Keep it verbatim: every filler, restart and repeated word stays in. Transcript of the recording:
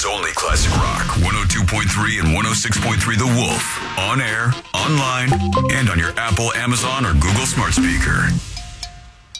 only classic rock. one oh two point three and one oh six point three The Wolf. On air, online, and on your Apple, Amazon, or Google smart speaker.